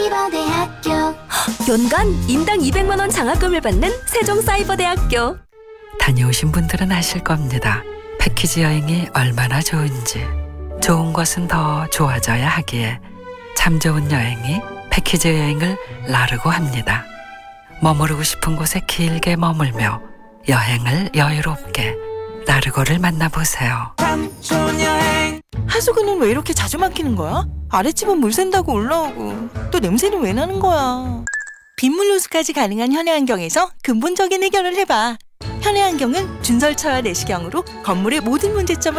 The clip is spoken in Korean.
사이버대학교. 연간 인당 200만 원 장학금을 받는 세종사이버대학교. 다녀오신 분들은 아실 겁니다. 패키지 여행이 얼마나 좋은지. 좋은 것은 더 좋아져야 하기에 참 좋은 여행이 패키지 여행을 나르고 합니다. 머무르고 싶은 곳에 길게 머물며 여행을 여유롭게 나르고를 만나보세요. 하수구는 왜 이렇게 자주 막히는 거야? 아랫집은 물 샌다고 올라오고 또 냄새는 왜 나는 거야? 빗물 누수까지 가능한 현해안경에서 근본적인 해결을 해봐. 현해안경은 준설차와 내시경으로 건물의 모든 문제점을